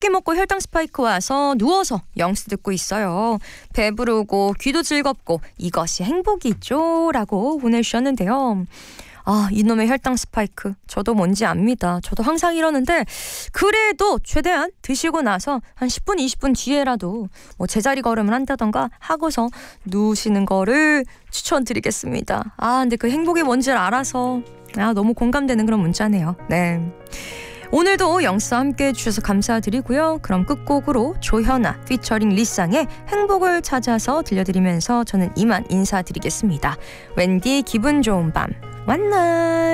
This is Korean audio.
맛있게 먹고 혈당 스파이크 와서 누워서 영스 듣고 있어요. 배부르고 귀도 즐겁고 이것이 행복이죠 라고 보내주셨는데요. 아, 이놈의 혈당 스파이크 저도 뭔지 압니다. 저도 항상 이러는데 그래도 최대한 드시고 나서 한 10분 20분 뒤에라도 뭐 제자리 걸음을 한다던가 하고서 누우시는 거를 추천드리겠습니다. 아, 근데 그 행복이 뭔지를 알아서 너무 공감되는 그런 문자네요. 네. 오늘도 영스와 함께 해주셔서 감사드리고요. 그럼 끝곡으로 조현아 피처링 리쌍의 행복을 찾아서 들려드리면서 저는 이만 인사드리겠습니다. 웬디의 기분 좋은 밤 만나.